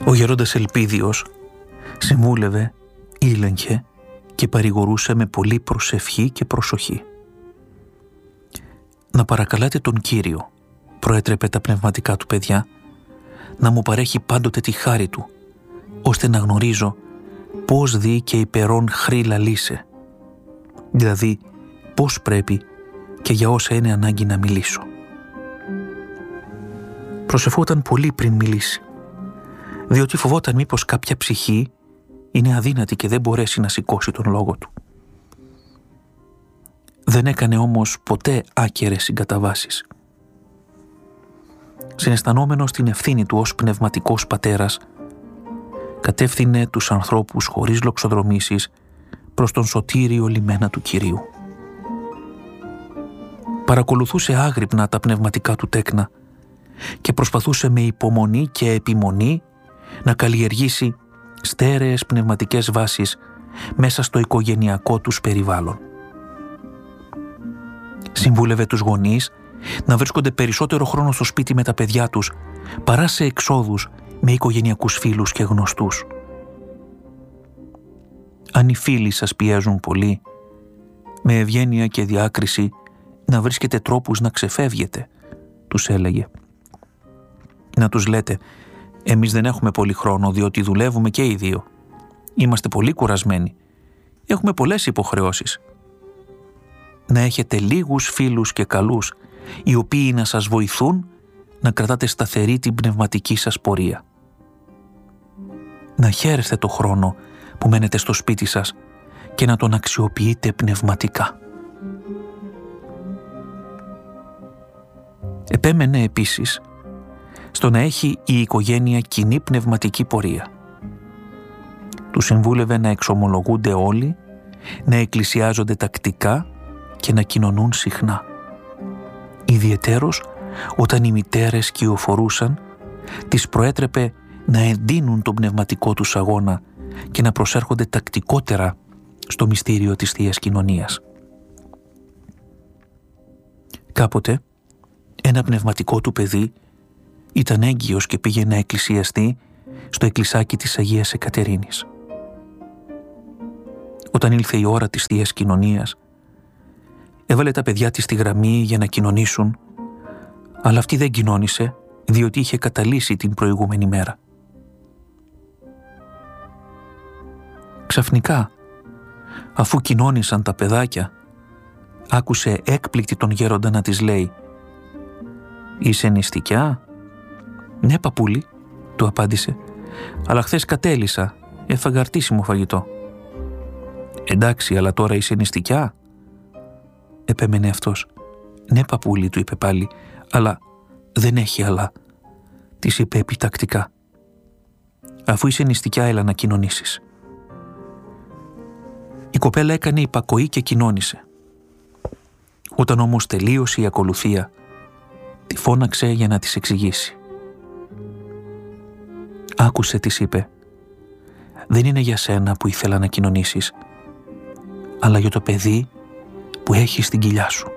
Ο γερόντας Ελπίδιος συμβούλευε, ήλεγχε και παρηγορούσε με πολλή προσευχή και προσοχή. «Να παρακαλάτε τον Κύριο», προέτρεπε τα πνευματικά του παιδιά, «να μου παρέχει πάντοτε τη χάρη του, ώστε να γνωρίζω πώς δει και υπερών χρήλα λύσε, δηλαδή πώς πρέπει και για όσα είναι ανάγκη να μιλήσω». Προσευχόταν πολύ πριν μιλήσει, διότι φοβόταν μήπως κάποια ψυχή είναι αδύνατη και δεν μπορέσει να σηκώσει τον λόγο του. Δεν έκανε όμως ποτέ άκερες συγκαταβάσεις. Συναισθανόμενος την ευθύνη του ως πνευματικός πατέρας, κατεύθυνε τους ανθρώπους χωρίς λοξοδρομήσεις προς τον σωτήριο λιμένα του Κυρίου. Παρακολουθούσε άγρυπνα τα πνευματικά του τέκνα και προσπαθούσε με υπομονή και επιμονή να καλλιεργήσει στέρεες πνευματικές βάσεις μέσα στο οικογενειακό τους περιβάλλον. Συμβούλευε τους γονείς να βρίσκονται περισσότερο χρόνο στο σπίτι με τα παιδιά τους παρά σε εξόδους με οικογενειακούς φίλους και γνωστούς. «Αν οι φίλοι σας πιέζουν πολύ, με ευγένεια και διάκριση να βρίσκετε τρόπους να ξεφεύγετε», τους έλεγε. Να τους λέτε «Εμείς δεν έχουμε πολύ χρόνο διότι δουλεύουμε και οι δύο. Είμαστε πολύ κουρασμένοι. Έχουμε πολλές υποχρεώσεις». Να έχετε λίγους φίλους και καλούς, οι οποίοι να σας βοηθούν να κρατάτε σταθερή την πνευματική σας πορεία. Να χαίρεστε το χρόνο που μένετε στο σπίτι σας και να τον αξιοποιείτε πνευματικά. Επέμενε επίσης στο να έχει η οικογένεια κοινή πνευματική πορεία. Του συμβούλευε να εξομολογούνται όλοι, να εκκλησιάζονται τακτικά και να κοινωνούν συχνά. Ιδιαιτέρως όταν οι μητέρες κυοφορούσαν, τις προέτρεπε να εντείνουν τον πνευματικό τους αγώνα και να προσέρχονται τακτικότερα στο μυστήριο της Θείας Κοινωνίας. Κάποτε ένα πνευματικό του παιδί ήταν έγκυος και πήγε να εκκλησιαστεί στο εκκλησάκι της Αγίας Εκατερίνης. Όταν ήλθε η ώρα της Θείας Κοινωνίας, έβαλε τα παιδιά της στη γραμμή για να κοινωνήσουν, αλλά αυτή δεν κοινώνησε διότι είχε καταλύσει την προηγούμενη μέρα. Ξαφνικά, αφού κοινώνησαν τα παιδάκια, άκουσε έκπληκτη τον γέροντα να της λέει «Είσαι νηστικιά?» «Ναι, παππούλη», του απάντησε, «αλλά χθες κατέλησα, έφαγα αρτήσιμο φαγητό». «Εντάξει, αλλά τώρα είσαι νηστικιά?» επέμενε αυτός. «Ναι, παππούλη», του είπε πάλι, «αλλά δεν έχει αλλά», της είπε επιτακτικά. «Αφού είσαι νηστικιά, έλα να κοινωνήσεις». Η κοπέλα έκανε υπακοή και κοινώνησε. Όταν όμως τελείωσε η ακολουθία, τη φώναξε για να της εξηγήσει. «Άκουσε», της είπε, «δεν είναι για σένα που ήθελα να κοινωνήσεις, αλλά για το παιδί που έχεις στην κοιλιά σου».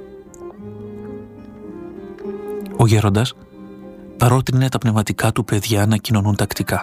Ο γέροντας παρότρινε τα πνευματικά του παιδιά να κοινωνούν τακτικά.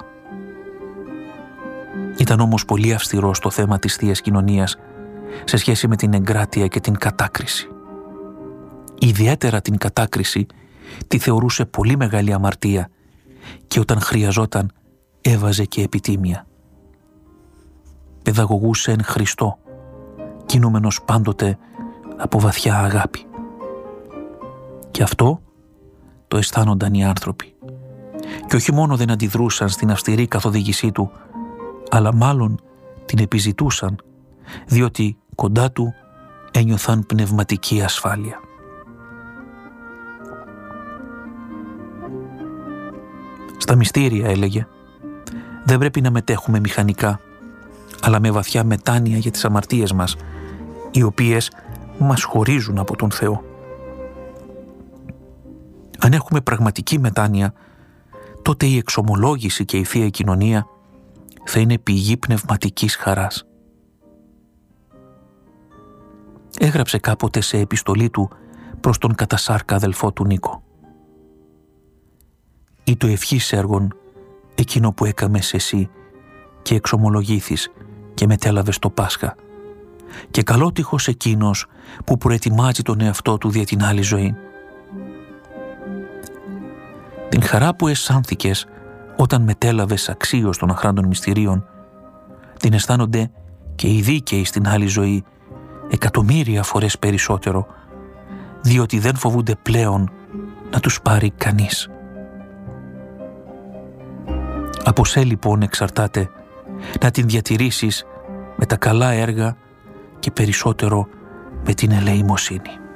Ήταν όμως πολύ αυστηρός στο θέμα της Θείας Κοινωνίας σε σχέση με την εγκράτεια και την κατάκριση. Ιδιαίτερα την κατάκριση τη θεωρούσε πολύ μεγάλη αμαρτία και όταν χρειαζόταν έβαζε και επιτίμια. Παιδαγωγούσε εν Χριστώ, κινούμενος πάντοτε από βαθιά αγάπη. Και αυτό το αισθάνονταν οι άνθρωποι. Και όχι μόνο δεν αντιδρούσαν στην αυστηρή καθοδήγησή του, αλλά μάλλον την επιζητούσαν, διότι κοντά του ένιωθαν πνευματική ασφάλεια. Στα μυστήρια, έλεγε, δεν πρέπει να μετέχουμε μηχανικά, αλλά με βαθιά μετάνοια για τις αμαρτίες μας, οι οποίες μας χωρίζουν από τον Θεό. Αν έχουμε πραγματική μετάνοια, τότε η εξομολόγηση και η Θεία Κοινωνία θα είναι πηγή πνευματικής χαράς. Έγραψε κάποτε σε επιστολή του προς τον κατασάρκα αδελφό του Νίκο. «Ή το ευχής έργον εκείνο που έκαμες εσύ και εξομολογήθης και μετέλαβες το Πάσχα, και καλότυχος εκείνος που προετοιμάζει τον εαυτό του δια την άλλη ζωή. Την χαρά που αισθάνθηκες όταν μετέλαβες αξίως των αχράντων μυστηρίων, την αισθάνονται και οι δίκαιοι στην άλλη ζωή εκατομμύρια φορές περισσότερο, διότι δεν φοβούνται πλέον να τους πάρει κανείς. Από σέ λοιπόν εξαρτάται να την διατηρήσεις με τα καλά έργα και περισσότερο με την ελεημοσύνη.